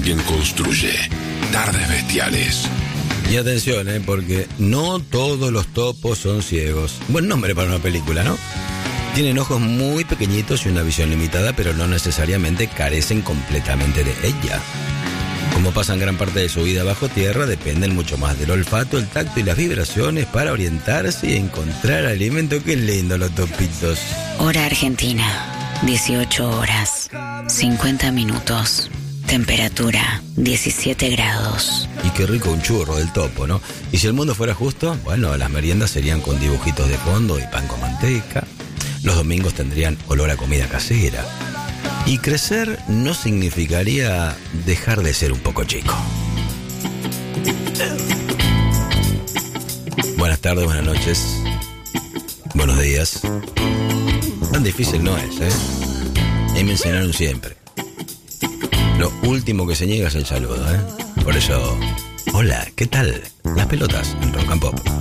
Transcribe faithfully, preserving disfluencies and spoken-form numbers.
alguien construye. Tardes bestiales. Y atención, eh, porque no todos los topos son ciegos. Buen nombre para una película, ¿no? Tienen ojos muy pequeñitos y una visión limitada, pero no necesariamente carecen completamente de ella. Como pasan gran parte de su vida bajo tierra, dependen mucho más del olfato, el tacto y las vibraciones para orientarse y encontrar alimento. Qué lindo los topitos. Hora Argentina, dieciocho horas, cincuenta minutos. Temperatura, diecisiete grados. Y qué rico un churro del topo, ¿no? Y si el mundo fuera justo, bueno, las meriendas serían con dibujitos de fondo y pan con manteca. Los domingos tendrían olor a comida casera. Y crecer no significaría dejar de ser un poco chico. Buenas tardes, buenas noches. Buenos días. Tan difícil no es, ¿eh? Y me enseñaron siempre. Lo último que se niega es el saludo, ¿eh? Por eso, hola, ¿qué tal? Las pelotas en Rock and Pop.